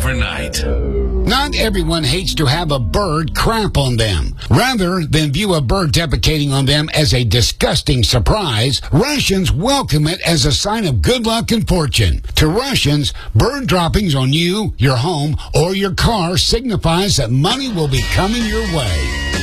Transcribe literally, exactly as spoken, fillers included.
overnight. Not everyone hates to have a bird crap on them. Rather than view a bird defecating on them as a disgusting surprise, Russians welcome it as a sign of good luck and fortune. To Russians, bird droppings on you, your home, or your car signifies that money will be coming your way.